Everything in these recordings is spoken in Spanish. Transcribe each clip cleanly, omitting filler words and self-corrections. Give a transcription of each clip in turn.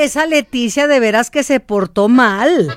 esa Leticia de veras que se portó mal.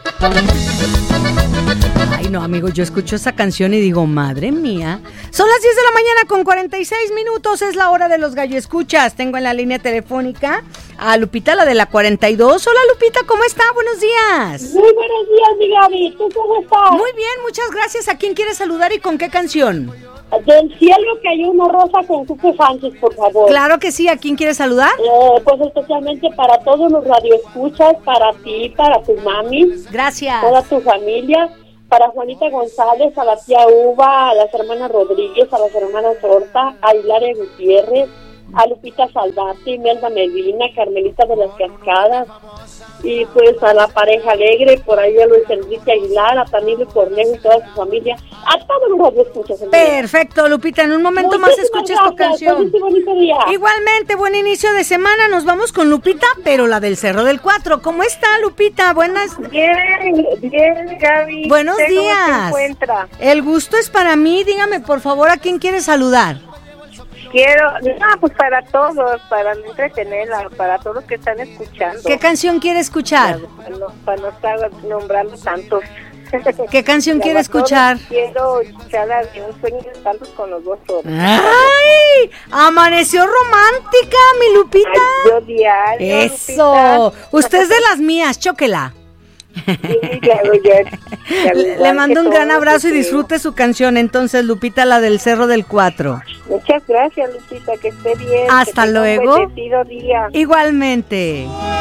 Ay, no, amigo, yo escucho esa canción y digo, madre mía. Son las 10 de la mañana con 46 minutos, es la hora de los gallo escuchas. Tengo en la línea telefónica a Lupita, la de la 42. Hola, Lupita, ¿cómo está? Buenos días. Muy buenos días, mi Gaby. ¿Tú cómo estás? Muy bien, muchas gracias. ¿A quién quieres saludar y con qué canción? Del cielo cayó una rosa con Cuco Sánchez, por favor. Claro que sí. ¿A quién quieres saludar? Pues especialmente para todos los radioescuchas, para ti, para tu mami. Gracias. Toda tu familia. Para Juanita González, a la tía Uva, a las hermanas Rodríguez, a las hermanas Horta, a Hilaria Gutiérrez, a Lupita Salvati, Imelda Medina, Carmelita de las Cascadas, y pues a la pareja alegre, por ahí a Luis Enrique Aguilar, a Tanilo Cornejo y toda su familia, a todos los radioescuchas. Perfecto, Lupita, en un momento más escuches tu canción. Bonito día. Igualmente, buen inicio de semana, nos vamos con Lupita, pero la del Cerro del Cuatro. ¿Cómo está, Lupita? Buenas. Bien, Gaby. Buenos días. ¿Cómo se encuentra? El gusto es para mí, dígame por favor, ¿a quién quiere saludar? Pues para todos, para no entretenerla, para todos los que están escuchando. ¿Qué canción quiere escuchar? Para no estar nombrando tantos. ¿Qué canción quiere escuchar? Quiero escuchar la de Un sueño de tantos con los dos solos. ¡Ay! Amaneció romántica, mi Lupita. Ay, yo diario, Eso. Lupita. Usted es de las mías, chóquela. Sí, claro, ya Le mando un gran abrazo y disfrute su canción, entonces, Lupita, la del Cerro del Cuatro. Muchas gracias, Lupita, que esté bien. Hasta que tenga luego. un bendecido día. Igualmente.